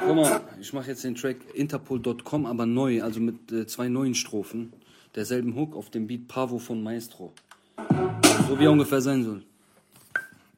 Guck mal, ich mache jetzt den Track Interpol.com, aber neu, also mit 2 neuen Strophen. Derselben Hook auf dem Beat Pavo von Maestro. So wie er ungefähr sein soll.